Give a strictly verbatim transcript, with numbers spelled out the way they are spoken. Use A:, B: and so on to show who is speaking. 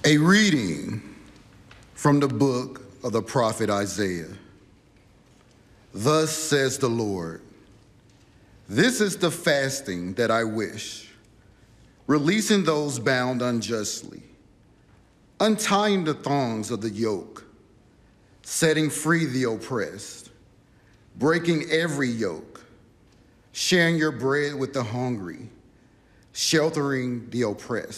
A: A reading from the book of the prophet Isaiah. Thus says the Lord, this is the fasting that I wish, releasing those bound unjustly, untying the thongs of the yoke, setting free the oppressed, breaking every yoke, sharing your bread with the hungry, sheltering the oppressed,